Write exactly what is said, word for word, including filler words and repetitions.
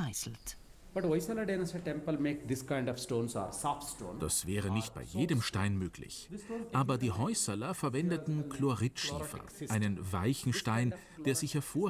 gemeißelt. Das wäre nicht bei jedem Stein möglich. Aber die Hoysala verwendeten Chloritschiefer, einen weichen Stein, der sich hervorragend